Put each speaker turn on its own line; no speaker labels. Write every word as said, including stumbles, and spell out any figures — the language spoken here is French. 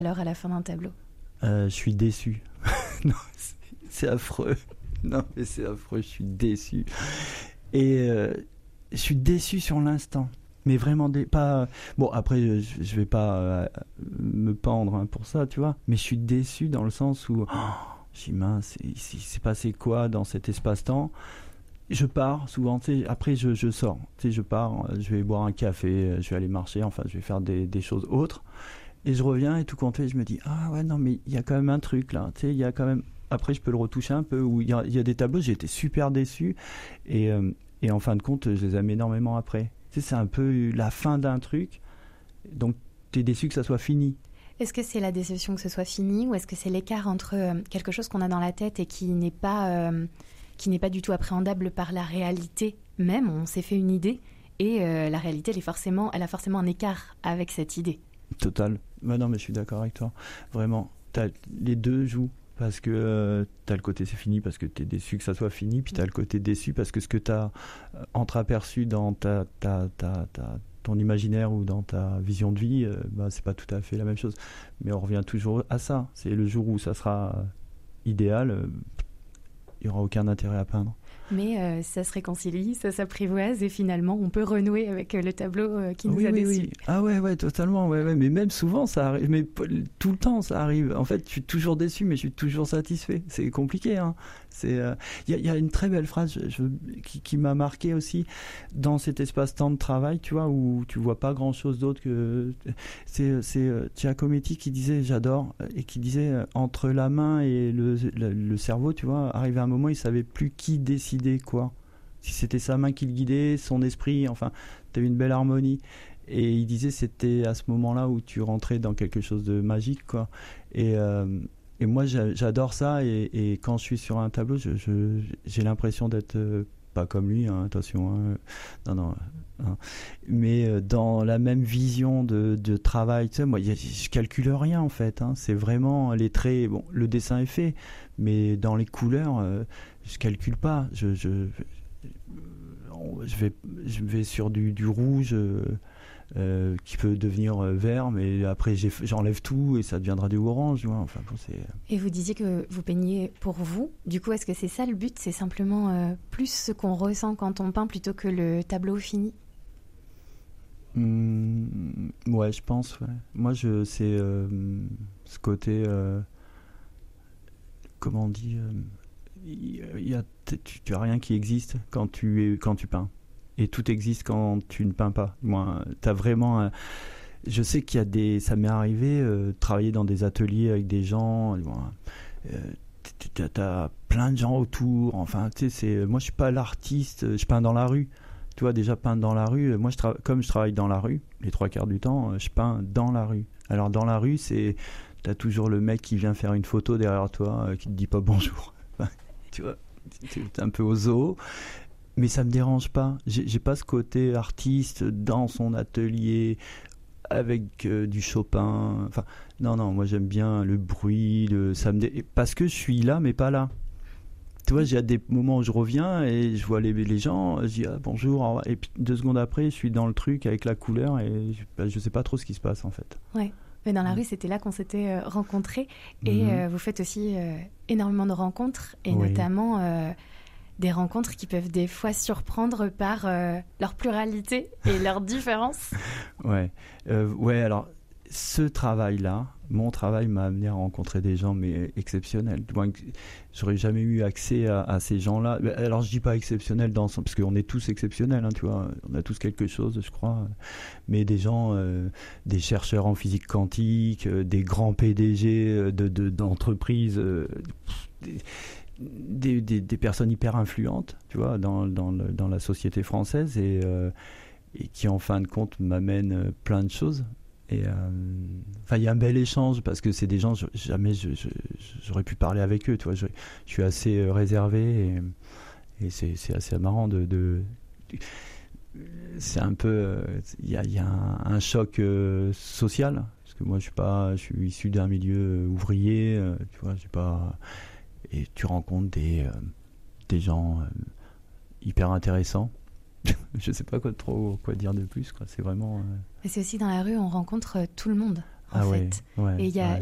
alors à la fin d'un tableau?
Euh, je suis déçu. Non, c'est, c'est affreux. Non, mais c'est affreux, je suis déçu. Et euh, je suis déçu sur l'instant. Mais vraiment, dé- pas. Bon, après, je, je vais pas euh, me pendre hein, pour ça, tu vois. Mais je suis déçu dans le sens où. Oh, je dis mince, il s'est s'est passé quoi dans cet espace-temps? Je pars souvent, tu sais, après je, je sors, tu sais, je pars, je vais boire un café, je vais aller marcher, enfin, je vais faire des, des choses autres. Et je reviens et tout compte fait, je me dis, ah ouais, non, mais il y a quand même un truc là, tu sais, il y a quand même. Après, je peux le retoucher un peu, où il y a, il y a des tableaux, j'ai été super déçu. Et, euh, et en fin de compte, je les aime énormément après. Tu sais, c'est un peu la fin d'un truc, donc t'es déçu que ça soit fini.
Est-ce que c'est la déception que ce soit fini ou est-ce que c'est l'écart entre euh, quelque chose qu'on a dans la tête et qui n'est pas, euh, qui n'est pas du tout appréhendable par la réalité même, on s'est fait une idée et euh, la réalité, elle, est forcément, elle a forcément un écart avec cette idée.
Total. Ouais, non, mais je suis d'accord avec toi. Vraiment, t'as, les deux jouent. Parce que euh, t'as le côté c'est fini parce que t'es déçu que ça soit fini, puis t'as le côté déçu parce que ce que t'as euh, entreaperçu dans ta, ta, ta, ta, ton imaginaire ou dans ta vision de vie, euh, bah, c'est pas tout à fait la même chose. Mais on revient toujours à ça. C'est le jour où ça sera euh, idéal, euh, il n'y aura aucun intérêt à peindre.
Mais euh, ça se réconcilie, ça s'apprivoise et finalement on peut renouer avec euh, le tableau euh, qui nous
oui,
a
oui,
déçus.
oui. Ah ouais, ouais, totalement. Ouais, ouais. Mais même souvent, ça arrive. Mais tout le temps, ça arrive. En fait, je suis toujours déçu, mais je suis toujours satisfait. C'est compliqué. Hein. C'est. Il euh, y, y a une très belle phrase je, je, qui, qui m'a marqué aussi dans cet espace-temps de travail, tu vois, où tu vois pas grand-chose d'autre que. C'est, c'est euh, Giacometti qui disait, j'adore, et qui disait euh, entre la main et le, le, le cerveau, tu vois, arrivé à un moment, il savait plus qui décider quoi. Si c'était sa main qui le guidait, son esprit, enfin, t'avais une belle harmonie. Et il disait c'était à ce moment-là où tu rentrais dans quelque chose de magique, quoi. Et, euh, et moi, j'a- j'adore ça. Et, et quand je suis sur un tableau, je, je, j'ai l'impression d'être euh, pas comme lui, hein, attention. Hein, non, non. Hein, mais euh, dans la même vision de, de travail. Tu sais, moi, y a, je calcule rien en fait. Hein, c'est vraiment les traits. Bon, le dessin est fait, mais dans les couleurs, euh, je calcule pas. Je, je je vais, je vais sur du, du rouge euh, euh, qui peut devenir euh, vert, mais après j'ai, j'enlève tout et ça deviendra du orange. Ouais. Enfin, bon, c'est...
Et vous disiez que vous peignez pour vous. Du coup, est-ce que c'est ça le but? C'est simplement euh, plus ce qu'on ressent quand on peint plutôt que le tableau fini?
Mmh, ouais, je pense. Ouais. Moi, je, c'est euh, ce côté, euh, comment on dit, il euh, y a, tu, tu as rien qui existe quand tu, es, quand tu peins. Et tout existe quand tu ne peins pas. Moi, t'as vraiment. Un, je sais qu'il y a des. Ça m'est arrivé euh, de travailler dans des ateliers avec des gens. Bon, euh, t'as, t'as plein de gens autour. Enfin, tu sais, c'est. Moi, je suis pas l'artiste. Je peins dans la rue. Tu vois, déjà peindre dans la rue. Moi, je tra- comme je travaille dans la rue, les trois quarts du temps, je peins dans la rue. Alors, dans la rue, c'est. T'as toujours le mec qui vient faire une photo derrière toi, euh, qui te dit pas bonjour. Tu vois, c'est un peu au zoo. Mais ça me dérange pas. J'ai, j'ai pas ce côté artiste dans son atelier avec euh, du Chopin. Enfin, non, non. Moi, j'aime bien le bruit. Le, ça me dé... parce que je suis là, mais pas là. Tu vois, j'ai des moments où je reviens et je vois les, les gens. Je dis ah, bonjour. Au revoir. Et puis deux secondes après, je suis dans le truc avec la couleur et je, bah, je sais pas trop ce qui se passe en fait.
Ouais. Mais dans la
Mmh.
rue, c'était là qu'on s'était euh, rencontrés. Et
Mmh.
euh, vous faites aussi euh, énormément de rencontres, et
Oui.
notamment euh, des rencontres qui peuvent des fois surprendre par euh, leur pluralité et leur différence.
Ouais. Euh, ouais, alors, ce travail-là, mon travail m'a amené à rencontrer des gens mais exceptionnels. Moi, j'aurais jamais eu accès à, à ces gens-là. Alors, je dis pas exceptionnels dans le sens, parce qu'on est tous exceptionnels, hein, tu vois. On a tous quelque chose, je crois. Mais des gens, euh, des chercheurs en physique quantique, euh, des grands P D G de, de, d'entreprises, euh, des, des, des, des personnes hyper influentes, tu vois, dans, dans, le, dans la société française et, euh, et qui, en fin de compte, m'amènent plein de choses. Et enfin, euh, il y a un bel échange parce que c'est des gens, je, jamais je, je, j'aurais pu parler avec eux. Tu vois, je, je suis assez euh, réservé et, et c'est, c'est assez marrant de. de c'est un peu. Il euh, y, y a un, un choc euh, social parce que moi, je suis pas, je suis issu d'un milieu ouvrier. Euh, tu vois, je suis pas. Et tu rencontres des euh, des gens euh, hyper intéressants. Je sais pas quoi trop quoi dire de plus, quoi. C'est vraiment. Euh...
Et c'est aussi dans la rue, on rencontre tout le monde. en
ah
fait.
Ouais, ouais,
et il y a,
ouais.